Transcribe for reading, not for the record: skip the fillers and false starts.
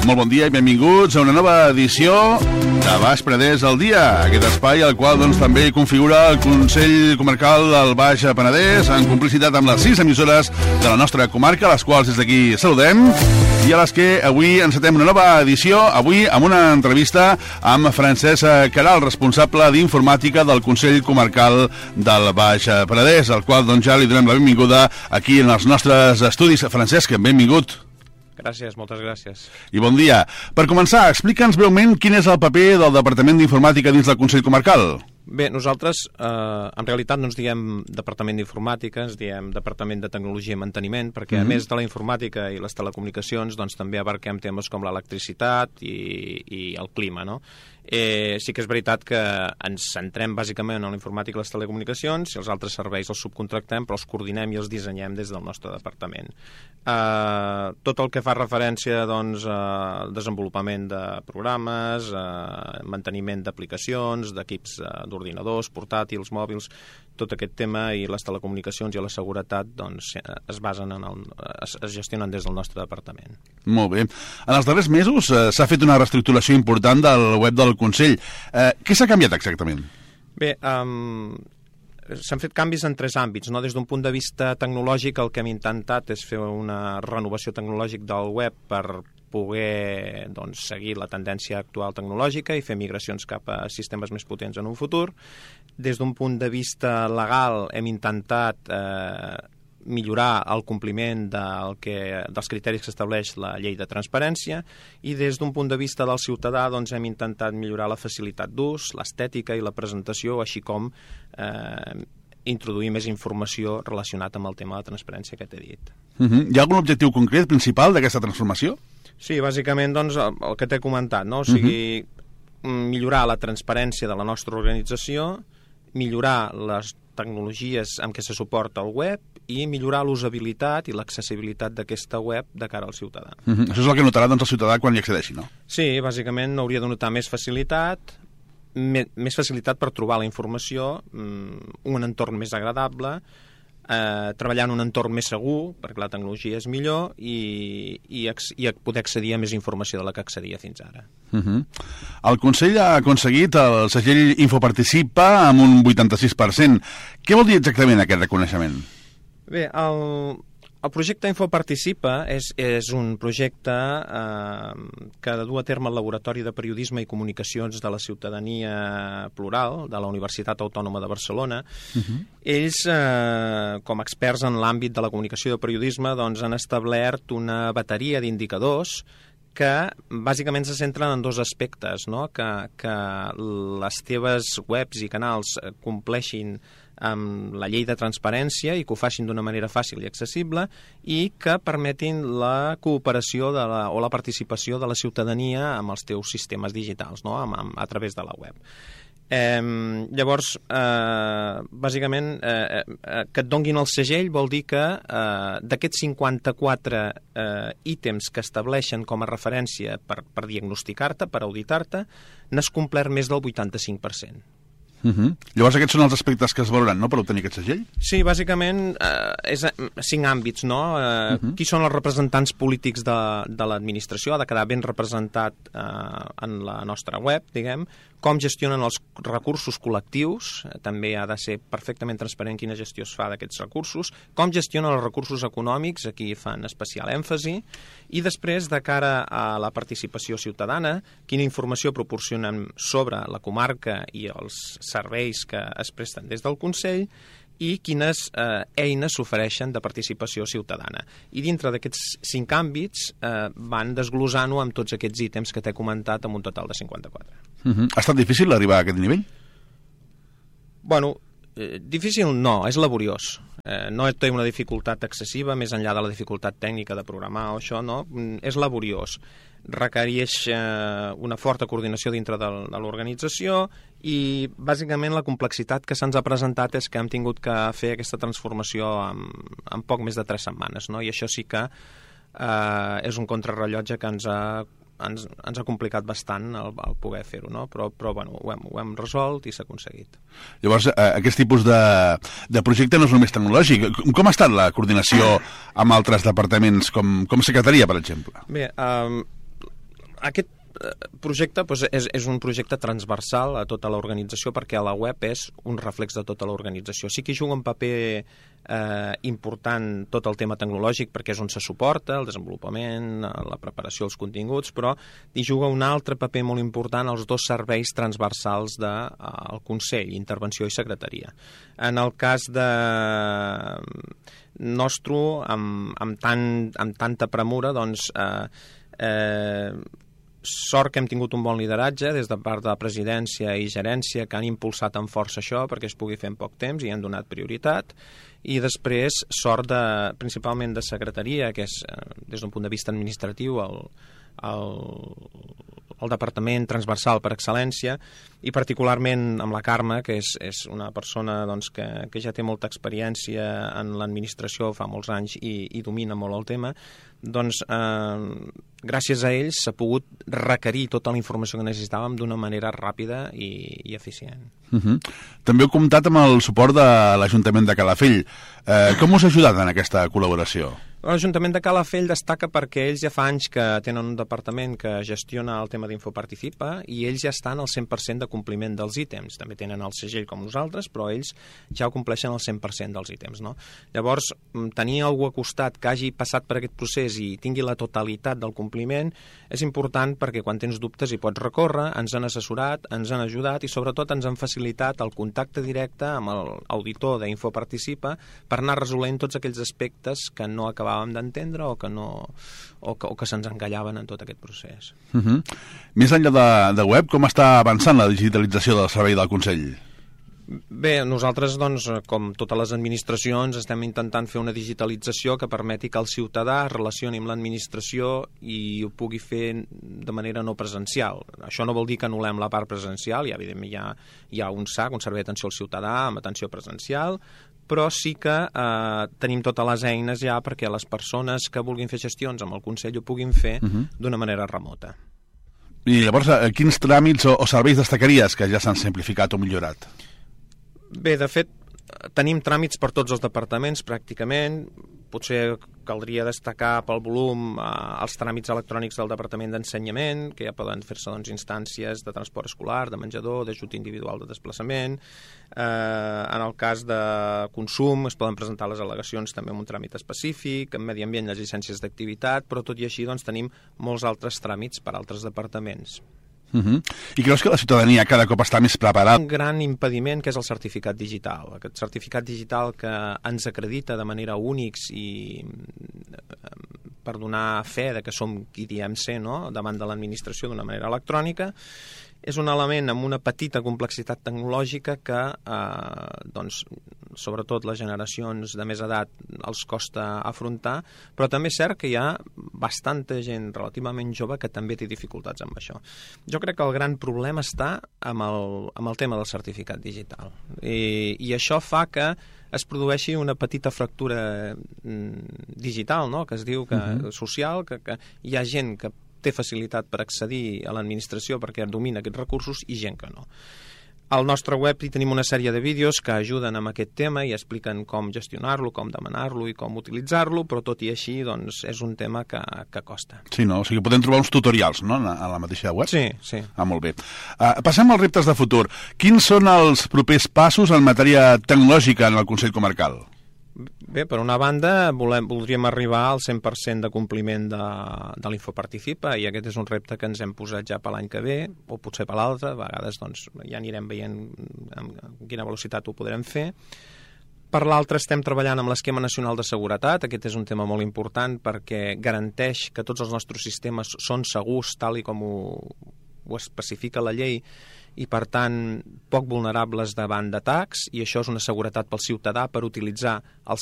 Molt bon dia i benvinguts a una nova edició de Baix Penedès al dia, aquest espai al qual també configura el Consell Comarcal del Baix Penedès en complicitat amb les 6 emissores de la nostra comarca, les quals des d'aquí saludem, i a les que avui encetem una nova edició, avui amb una entrevista amb Francesc Caral, responsable d'informàtica del Consell Comarcal del Baix Penedès, al qual ja li donem la benvinguda aquí en els nostres estudis. Francesc, benvingut. Gràcies, moltes gràcies. I bon dia. Per començar, explica'ns breument quin és el paper del Departament d'Informàtica dins del Consell Comarcal. Bé, nosaltres en realitat no ens diem Departament d'Informàtica, ens diem Departament de Tecnologia i Manteniment, perquè a més de la informàtica i les telecomunicacions també abarquem temes com l'electricitat i el clima, no? Sí que és veritat que ens centrem bàsicament en la informàtica i les telecomunicacions, i els altres serveis els subcontractem, però els coordinem i els dissenyem des del nostre departament. Tot el que fa referència al desenvolupament de programes, manteniment d'aplicacions, d'equips d'ordinadors, portàtils, mòbils, tot aquest tema i les telecomunicacions i la seguretat es gestionen des del nostre departament. Molt bé. En els darrers mesos s'ha fet una reestructuració important del web del Consell. Què s'ha canviat exactament? Bé, s'han fet canvis en 3 àmbits, no? Des d'un punt de vista tecnològic, el que hem intentat és fer una renovació tecnològica del web per poder seguir la tendència actual tecnològica i fer migracions cap a sistemes més potents en un futur. Des d'un punt de vista legal hem intentat millorar el compliment dels criteris que estableix la llei de transparència, i des d'un punt de vista del ciutadà hem intentat millorar la facilitat d'ús, l'estètica i la presentació, així com introduir més informació relacionada amb el tema de la transparència que t'he dit. Hi ha algun objectiu concret, principal, d'aquesta transformació? Sí, bàsicament el que t'he comentat, no? O sigui, millorar la transparència de la nostra organització, millorar les tecnologies amb què se suporta el web i millorar l'usabilitat i l'accessibilitat d'aquesta web de cara al ciutadà. Això és el que notarà el ciutadà quan hi accedeixi, no? Sí, bàsicament hauria de notar més facilitat per trobar la informació, un entorn més agradable, treballar en un entorn més segur, perquè la tecnologia és millor, i poder accedir a més informació de la que accedia fins ara. El Consell ha aconseguit el segell Infoparticipa amb un 86%. Què vol dir exactament aquest reconeixement? Bé, el projecte Infoparticipa és un projecte que du a terme el Laboratori de Periodisme i Comunicacions de la Ciutadania Plural de la Universitat Autònoma de Barcelona. Ells, com a experts en l'àmbit de la comunicació i del periodisme, han establert una bateria d'indicadors que bàsicament se centren en 2 aspectes, no? Que les teves webs i canals compleixin amb la llei de transparència i que ho facin d'una manera fàcil i accessible, i que permetin la cooperació o la participació de la ciutadania amb els teus sistemes digitals, no? A través de la web. Llavors, bàsicament, que et donguin el segell vol dir que d'aquests 54 ítems que estableixen com a referència per diagnosticar-te, per auditar-te, n'has complert més del 85%. Llavors aquests són els aspectes que es valoren, no?, per obtenir aquest segell? Sí, bàsicament és 5 àmbits, no? Qui són els representants polítics de l'administració? Ha de quedar ben representat en la nostra web, diguem. Com gestionen els recursos col·lectius, també ha de ser perfectament transparent quina gestió es fa d'aquests recursos. Com gestionen els recursos econòmics, aquí fan especial èmfasi. I després, de cara a la participació ciutadana, quina informació proporcionen sobre la comarca i els serveis que es presten des del Consell, i quines eines s'ofereixen de participació ciutadana. I dintre d'aquests 5 àmbits van desglosant-ho amb tots aquests ítems que t'he comentat, amb un total de 54. Ha estat difícil arribar a aquest nivell? Bueno, difícil no, és laboriós. No té una dificultat excessiva, més enllà de la dificultat tècnica de programar o això, no? És laboriós. Requereix una forta coordinació dintre de l'organització, i bàsicament la complexitat que se'ns ha presentat és que hem tingut que fer aquesta transformació en poc més de 3 setmanes, no? I això sí que és un contrarrellotge que ens ha complicat bastant el poder fer-ho, no? Però bueno, ho hem resolt i s'ha aconseguit. Llavors, aquest tipus de projecte no és només tecnològic. Com ha estat la coordinació amb altres departaments, com secretaria, per exemple? Bé, Aquest projecte és un projecte transversal a tota l'organització, perquè la web és un reflex de tota l'organització. Sí que hi juga un paper important tot el tema tecnològic, perquè és on se suporta el desenvolupament, la preparació dels continguts, però hi juga un altre paper molt important els dos serveis transversals del Consell, intervenció i secretaria. En el cas nostre, amb tanta premura, doncs sort que hem tingut un bon lideratge des de part de la presidència i gerència, que han impulsat amb força això perquè es pugui fer en poc temps i han donat prioritat, i després sort principalment de secretaria, que és des d'un punt de vista administratiu el departament transversal per excel·lència, i particularment amb la Carme, que és una persona doncs, que ja té molta experiència en l'administració, fa molts anys i domina molt el tema, doncs gràcies a ells s'ha pogut requerir tota la informació que necessitàvem d'una manera ràpida i eficient. També heu comptat amb el suport de l'Ajuntament de Calafell. Com us ha ajudat en aquesta col·laboració? L'Ajuntament de Calafell destaca perquè ells ja fa anys que tenen un departament que gestiona el tema d'Infoparticipa i ells ja estan al 100% de compliment dels ítems. També tenen el segell com nosaltres, però ells ja ho compleixen al 100% dels ítems, no? Llavors, tenir algú a costat que hagi passat per aquest procés i tingui la totalitat del compliment és important, perquè quan tens dubtes hi pots recórrer, ens han assessorat, ens han ajudat i sobretot ens han facilitat el contacte directe amb l'auditor d'Infoparticipa per anar resolent tots aquells aspectes que no acabàvem d'entendre o que se'ns engallaven en tot aquest procés. Més enllà de web, com està avançant la digitalització del servei del Consell? Bé, nosaltres, doncs, com totes les administracions, estem intentant fer una digitalització que permeti que el ciutadà es relacioni amb l'administració i ho pugui fer de manera no presencial. Això no vol dir que anul·lem la part presencial, i evidentment hi ha un SAC, un servei d'atenció al ciutadà amb atenció presencial, però sí que tenim totes les eines ja perquè les persones que vulguin fer gestions amb el Consell ho puguin fer d'una manera remota. I llavors, quins tràmits o serveis destacaries que ja s'han simplificat o millorat? Bé, de fet, tenim tràmits per tots els departaments, pràcticament. Potser caldria destacar pel volum els tràmits electrònics del Departament d'Ensenyament, que ja poden fer-se instàncies de transport escolar, de menjador, d'ajut individual de desplaçament. En el cas de consum es poden presentar les al·legacions també amb un tràmit específic, en medi ambient les llicències d'activitat, però tot i així doncs, tenim molts altres tràmits per altres departaments. I creus que la ciutadania cada cop està més preparada? Un gran impediment que és el certificat digital. Aquest certificat digital que ens acredita de manera únics i per donar fe de que som qui diem ser, no?, davant de l'administració d'una manera electrònica, és un element amb una petita complexitat tecnològica que, doncs, sobretot les generacions de més edat els costa afrontar, però també és cert que hi ha bastanta gent relativament jove que també té dificultats amb això. Jo crec que el gran problema està amb el tema del certificat digital. I això fa que es produeixi una petita fractura digital, no?, que es diu que social, que hi ha gent que té facilitat per accedir a l'administració perquè domina aquests recursos i gent que no. Al nostre web hi tenim una sèrie de vídeos que ajuden amb aquest tema i expliquen com gestionar-lo, com demanar-lo i com utilitzar-lo, però tot i així doncs, és un tema que costa. Sí, no? O sigui, podem trobar uns tutorials, no?, a la mateixa web? Sí. Molt bé. Passem als reptes de futur. Quins són els propers passos en matèria tecnològica en el Consell Comarcal? Bé, per una banda, voldríem arribar al 100% de compliment de l'Infoparticipa, i aquest és un repte que ens hem posat ja per l'any que ve, o potser per l'altre. A vegades doncs, ja anirem veient amb quina velocitat ho podrem fer. Per l'altre, estem treballant amb l'Esquema Nacional de Seguretat. Aquest és un tema molt important perquè garanteix que tots els nostres sistemes són segurs, tal i com ho especifica la llei, i per tant poc vulnerables davant d'atacs, i això és una seguretat pel ciutadà per utilitzar els